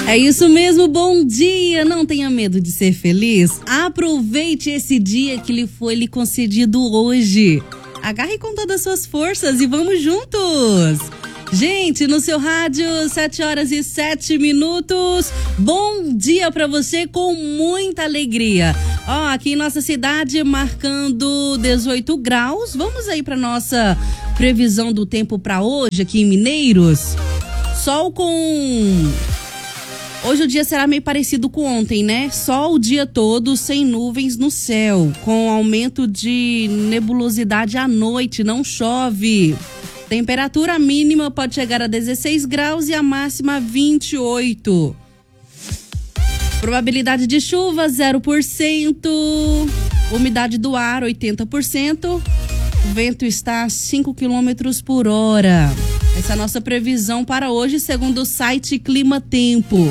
É isso mesmo, bom dia! Não tenha medo de ser feliz. Aproveite esse dia que lhe foi lhe concedido hoje. Agarre com todas as suas forças e vamos juntos! Gente, no seu rádio, 7h07. Bom dia pra você com muita alegria. Ó, aqui em nossa cidade, marcando 18 graus. Vamos aí pra nossa previsão do tempo pra hoje aqui em Mineiros. Sol com... Hoje o dia será meio parecido com ontem, né? Sol o dia todo, sem nuvens no céu, com aumento de nebulosidade à noite, não chove. Temperatura mínima pode chegar a 16 graus e a máxima 28. Probabilidade de chuva 0%. Umidade do ar 80%. O vento está a 5 km por hora. Essa é a nossa previsão para hoje, segundo o site Clima Tempo.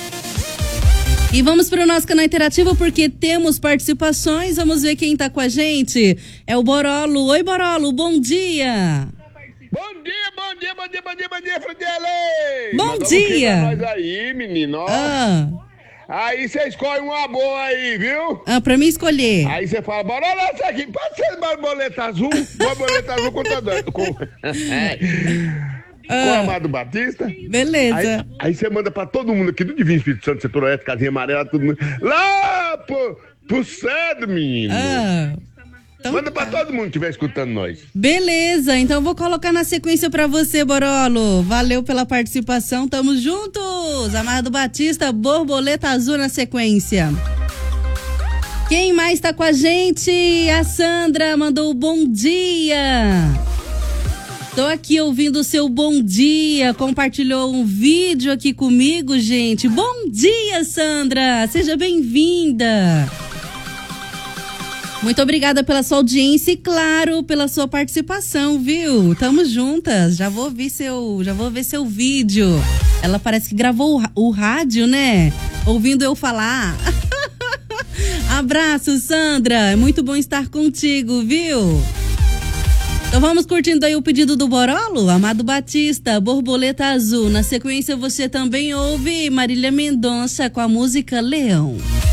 E vamos para o nosso canal interativo porque temos participações. Vamos ver quem está com a gente. É o Borolo. Oi, Borolo, bom dia. Bom dia, Fradiele! Bom dia! Nós aí, menino, ó. Aí você escolhe uma boa aí, viu? Pra mim escolher. Aí você fala, bora lá, isso aqui, pode ser borboleta azul contador. Com o Amado Batista. Beleza. Aí você manda pra todo mundo aqui do Divino Espírito Santo, Setor Oeste, Casinha Amarela, todo mundo. Lá pro cedo, menino. Então, manda pra todo mundo que estiver escutando nós. Beleza, então eu vou colocar na sequência pra você, Borolo. Valeu pela participação, tamo juntos. Amado Batista, borboleta azul na sequência. Quem mais tá com a gente? A Sandra mandou bom dia. Tô aqui ouvindo o seu bom dia, compartilhou um vídeo aqui comigo, gente. Bom dia, Sandra, seja bem-vinda. Muito obrigada pela sua audiência e, claro, pela sua participação, viu? Tamo juntas. Já vou ver seu vídeo. Ela parece que gravou o rádio, né? Ouvindo eu falar. Abraço, Sandra. É muito bom estar contigo, viu? Então vamos curtindo aí o pedido do Borolo, Amado Batista, Borboleta Azul. Na sequência você também ouve Marília Mendonça com a música Leão.